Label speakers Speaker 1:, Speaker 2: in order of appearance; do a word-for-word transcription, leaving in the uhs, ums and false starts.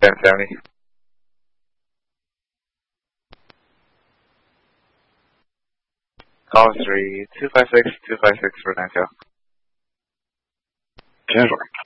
Speaker 1: ten seventy. Call three two five six two five six for nine two.
Speaker 2: ten four.